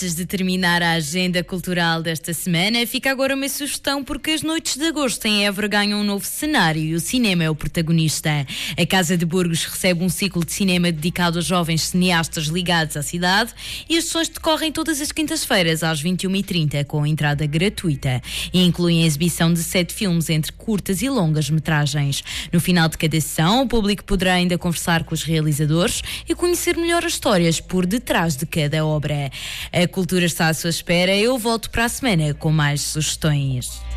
Antes de terminar a agenda cultural desta semana, fica agora uma sugestão porque as noites de agosto em Évora ganham um novo cenário e o cinema é o protagonista. A Casa de Burgos recebe um ciclo de cinema dedicado a jovens cineastas ligados à cidade e as sessões decorrem todas as quintas-feiras às 21h30 com entrada gratuita e incluem a exibição de 7 filmes entre curtas e longas metragens. No final de cada sessão, o público poderá ainda conversar com os realizadores e conhecer melhor as histórias por detrás de cada obra. A cultura está à sua espera. Eu volto para a semana com mais sugestões.